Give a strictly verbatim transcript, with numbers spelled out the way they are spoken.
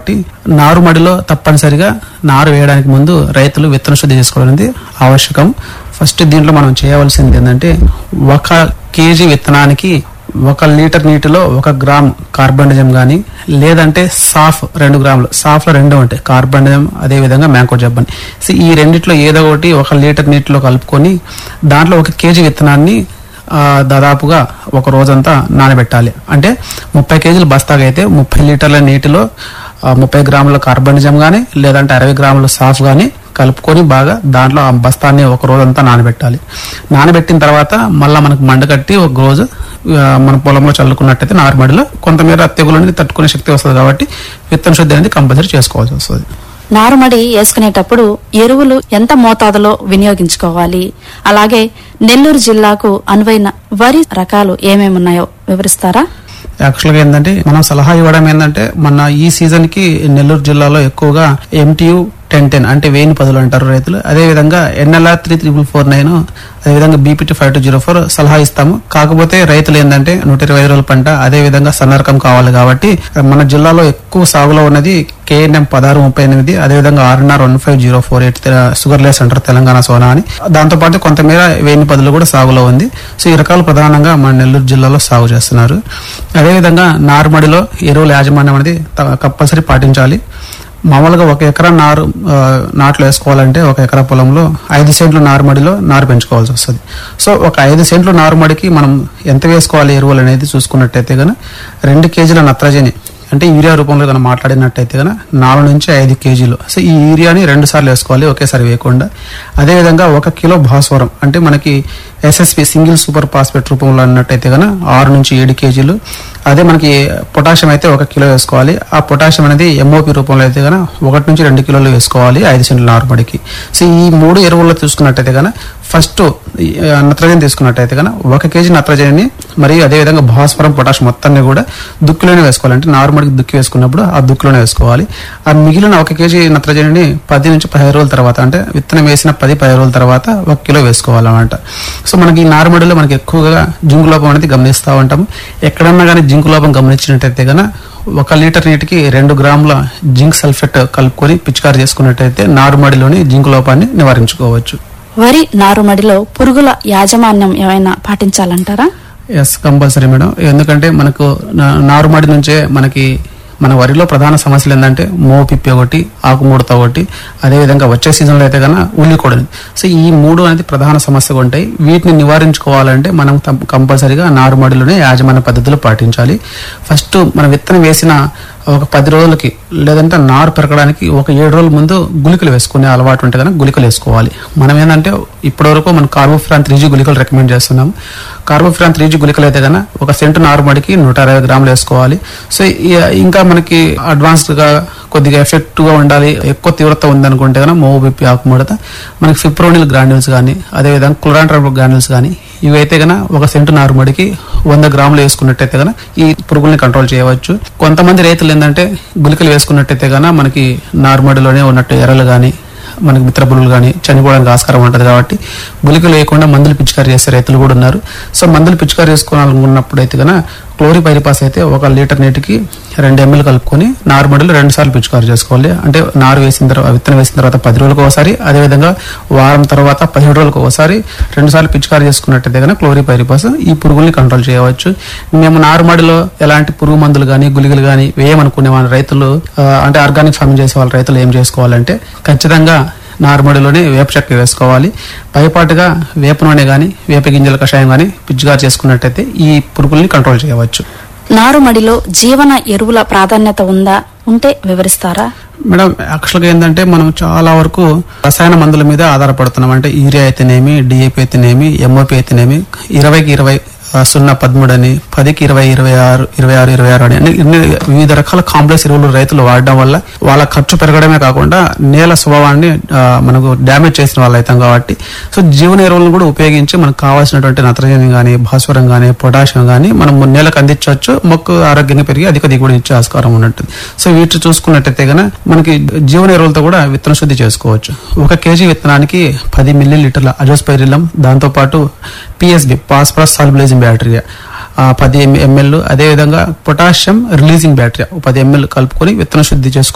కాబట్టి నారుమడిలో తప్పనిసరిగా నారు వేయడానికి ముందు రైతులు విత్తన శుద్ధి చేసుకోవడం అనేది ఆవశ్యకం. ఫస్ట్ దీంట్లో మనం చేయవలసింది ఏంటంటే ఒక కేజీ విత్తనానికి ఒక లీటర్ నీటిలో ఒక గ్రామ్ కార్బండిజం కానీ లేదంటే సాఫ్ రెండు గ్రాములు సాఫ్లో రెండు ఉంటాయి, కార్బండిజం అదే విధంగా మ్యాంకోజెబ్ అని. సో ఈ రెండిట్లో ఏదో ఒకటి ఒక లీటర్ నీటిలో కలుపుకొని దాంట్లో ఒక కేజీ విత్తనాన్ని దాదాపుగా ఒక రోజంతా నానబెట్టాలి. అంటే ముప్పై కేజీలు బస్తాగా అయితే ముప్పై లీటర్ల నీటిలో ముప్పై గ్రాముల కార్బనిజం కానీ లేదంటే అరవై గ్రాముల సాఫ్ కానీ కలుపుకొని బాగా దాంట్లో ఆ బస్తాన్ని ఒక రోజంతా నానబెట్టాలి. నానబెట్టిన తర్వాత మళ్ళీ మనకు మండకట్టి ఒక రోజు మన పొలంలో చల్లుకున్నట్టయితే నారుమడిలో కొంతమేర తెగులని తట్టుకునే శక్తి వస్తుంది. కాబట్టి విత్తన శుద్ధి అనేది కంపల్సరీ చేసుకోవాల్సి వస్తుంది. నారుమడి వేసుకునేటప్పుడు ఎరువులు ఎంత మోతాదులో వినియోగించుకోవాలి, అలాగే నెల్లూరు జిల్లాకు అనువైన వరి రకాలు ఏమేమి ఉన్నాయో వివరిస్తారా? యాక్చువల్గా ఏంటంటే మనం సలహా ఇవ్వడం ఏంటంటే మన ఈ సీజన్ కి నెల్లూరు జిల్లాలో ఎక్కువగా ఎంటీయూ టెన్ టెన్ అంటే వేయిని పదులు అంటారు రైతులు. అదేవిధంగా NLR three triple four nine అదేవిధంగా BPT five two zero four సలహా ఇస్తాము. కాకపోతే రైతులు ఏంటంటే నూట ఇరవై ఐదు రోజుల పంట అదేవిధంగా సన్నరకం కావాలి కాబట్టి మన జిల్లాలో ఎక్కువ సాగులో ఉన్నది కేఎన్ఎం పదహారు ముప్పై ఎనిమిది అదేవిధంగా RNR one five zero four eight sugar less అంటారు తెలంగాణ సోనా అని. దాంతోపాటు కొంతమేర వేయిని పదులు కూడా సాగులో ఉంది. సో ఈ రకాలు ప్రధానంగా మన నెల్లూరు జిల్లాలో సాగు చేస్తున్నారు. అదేవిధంగా నారుమడిలో ఎరువుల యాజమాన్యం అనేది కంపల్సరీ పాటించాలి. మామూలుగా ఒక ఎకరా నారు నాట్లు వేసుకోవాలంటే ఒక ఎకరా పొలంలో ఐదు సెంట్లు నారుమడిలో నారు పెంచుకోవాల్సి వస్తుంది. సో ఒక ఐదు సెంట్లు నారుమడికి మనం ఎంత వేసుకోవాలి ఎరువులు అనేది చూసుకున్నట్టయితే కనుక రెండు కేజీల నత్రజని అంటే యూరియా రూపంలో కనుక మాట్లాడినట్టయితే కనుక నాలుగు నుంచి ఐదు కేజీలు. సో ఈ యూరియాని రెండు సార్లు వేసుకోవాలి, ఒకేసారి వేయకుండా. అదేవిధంగా ఒక కిలో భాస్వరం అంటే మనకి ఎస్ఎస్పి సింగిల్ సూపర్ ఫాస్ఫేట్ రూపంలో అన్నట్టయితే కనుక ఆరు నుంచి ఏడు కేజీలు. అదే మనకి పొటాషియం అయితే ఒక కిలో వేసుకోవాలి. ఆ పొటాషియం అనేది ఎంఓపి రూపంలో అయితే కనుక ఒకటి నుంచి రెండు కిలోలు వేసుకోవాలి ఐదు సెంట్ల నారుమడికి. సో ఈ మూడు ఎరువుల్లో చూసుకున్నట్టయితే కనుక ఫస్ట్ నత్రజని తీసుకున్నట్టయితే కనుక ఒక కేజీ నత్రజనిని మరియు అదేవిధంగా భాస్వరం పొటాష్ మొత్తాన్ని కూడా దుక్కులోనే వేసుకోవాలి. అంటే నారుమడికి దుక్కి వేసుకున్నప్పుడు ఆ దుక్కులోనే వేసుకోవాలి. ఆ మిగిలిన ఒక కేజీ నత్రజనిని పది నుంచి పదిహేను రోజుల తర్వాత అంటే విత్తనం వేసిన పది పదిహేను రోజుల తర్వాత ఒక కిలో వేసుకోవాలన్నమాట. సో మనకి ఈ నారుమడిలో మనకి ఎక్కువగా జింకు లోపం అనేది గమనిస్తూ ఉంటాము. ఎక్కడన్నా కానీ జింకు లోపం గమనించినట్టయితే కనుక ఒక లీటర్ నీటికి రెండు గ్రాముల జింక్ సల్ఫేట్ కలుపుకొని పిచికారి చేసుకున్నట్టయితే నారుమడిలోని జింకు లోపాన్ని నివారించుకోవచ్చు. వరి నారుమడిలో పురుగుల యాజమాన్యం ఏమైనా పాటించాలంటారా? Yes, compulsory madam. ఎందుకంటే మనకు నారుమడి నుంచే మనకి మన వరిలో ప్రధాన సమస్యలు ఏంటంటే మోపిప్పి ఒకటి, ఆకుముడత ఒకటి, అదేవిధంగా వచ్చే సీజన్లో అయితే కన్నా ఉల్లికొడని. సో ఈ మూడు అనేది ప్రధాన సమస్యగా ఉంటాయి. వీటిని నివారించుకోవాలంటే మనం కంపల్సరీగా నారుమడిలోనే యాజమాన్య పద్ధతులు పాటించాలి. ఫస్ట్ మనం విత్తనం వేసిన ఒక పది రోజులకి లేదంటే నారు పెరగడానికి ఒక ఏడు రోజుల ముందు గుళికలు వేసుకునే అలవాటు ఉంటే కనుక గుళికలు వేసుకోవాలి. మనం ఏంటంటే ఇప్పటివరకు మనం కార్బోఫ్రాన్ త్రీ జీ గుళికలు రికమెండ్ చేస్తున్నాము. కార్బోఫ్రాన్ త్రీ జీ గుళికలు అయితే కనుక ఒక సెంటు నారుమడికి నూట అరవై గ్రాములు వేసుకోవాలి. సో ఇంకా మనకి అడ్వాన్స్డ్ గా కొద్దిగా ఎఫెక్టివ్ గా ఉండాలి, ఎక్కువ తీవ్రత ఉందనుకుంటే కనుక మోబిపి ఆకుముడత మనకి ఫిప్రోనిల్ గ్రాన్యూల్స్ కానీ అదేవిధంగా క్లోరాంట్రాబ్ గ్రాన్యూల్స్ కానీ ఇవైతే కనుక ఒక సెంటు నారుమడికి వంద గ్రాములు వేసుకున్నట్టయితే కనుక ఈ పురుగుల్ని కంట్రోల్ చేయవచ్చు. కొంతమంది రైతులు ఏంటంటే గుళికలు వేసుకున్నట్టయితే కనుక మనకి నారుమడిలోనే ఉన్నట్టు ఎర్రలు కానీ మనకి మిత్ర పురుగులు కానీ చనిపోవడానికి ఆస్కారం ఉంటుంది. కాబట్టి గుళికలు వేయకుండా మందులు పిచికారి చేసే రైతులు కూడా ఉన్నారు. సో మందులు పిచికారి చేసుకోవాలనుకున్నప్పుడు అయితే కనుక క్లోరిపైరిపాస్ అయితే ఒక లీటర్ నీటికి రెండు ఎంఎల్ కలుపుకొని నారుమడిలో రెండు సార్లు పిచికారి చేసుకోవాలి. అంటే నారు వేసిన తర్వాత విత్తనం వేసిన తర్వాత పది రోజులకు ఒకసారి అదేవిధంగా వారం తర్వాత పదిహేడు రోజులకు ఒకసారి రెండు సార్లు పిచికారి చేసుకున్నట్టయితే కనుక క్లోరిపైరిపాస్ ఈ పురుగుల్ని కంట్రోల్ చేయవచ్చు. మేము నారుమడిలో ఎలాంటి పురుగు మందులు కానీ గుళికలు కానీ వేయమనుకునే వాళ్ళ రైతులు అంటే ఆర్గానిక్ ఫార్మింగ్ చేసే వాళ్ళ రైతులు ఏం చేసుకోవాలంటే ఖచ్చితంగా నారుమడిలోనే వేప చెక్క వేసుకోవాలి. పైపాటుగా వేప నూనె కానీ వేప గింజల కషాయం కానీ పిచ్చిగా చేసుకున్నట్టయితే ఈ పురుగుల్ని కంట్రోల్ చేయవచ్చు. నారుమడిలో జీవన ఎరువుల ప్రాధాన్యత ఉందా? ఉంటే వివరిస్తారా? మేడం, యాక్చువల్గా ఏంటంటే మనం చాలా వరకు రసాయన మందుల మీద ఆధారపడుతున్నాం. అంటే యూరియా అయితేనేమి, డిఏపి అయితేనేమి, ఎంఓపి అయితేనేమి, ఇరవైకి ఇరవై సున్నా పదమూడు అని, పదికి ఇరవై ఇరవై ఆరు ఇరవై ఆరు ఇరవై ఆరు అని ఇన్ని వివిధ రకాల కాంప్లెక్స్ ఎరువులు రైతులు వాడడం వల్ల వాళ్ళ ఖర్చు పెరగడమే కాకుండా నేల స్వభావాన్ని మనకు డ్యామేజ్ చేసిన వాళ్ళు అవుతాం. కాబట్టి సో జీవన ఎరువులను కూడా ఉపయోగించి మనకు కావాల్సినటువంటి నత్రజని కానీ భాస్వరం కానీ పొటాషియం కానీ మనం నేలకు అందించవచ్చు. మొక్క ఆరోగ్యంగా పెరిగి అధిక దిగుబడి ఇచ్చే ఆస్కారం ఉన్నట్టుంది. సో వీటి చూసుకున్నట్టయితే కనుక మనకి జీవన ఎరువులతో కూడా విత్తన శుద్ధి చేసుకోవచ్చు. ఒక కేజీ విత్తనానికి పది మిల్లీ లీటర్ల అజోస్పైరిలం, దాంతోపాటు పిఎస్బి ఫాస్ఫరస్ సాల్బులైజింగ్ బ్యాక్టీరియా పది ఎంఎల్, అదేవిధంగా పొటాషియం రిలీజింగ్ బ్యాక్టీరియా పది ఎంఎల్ కలుపుకొని విత్తన శుద్ధి చేసుకోవాలి.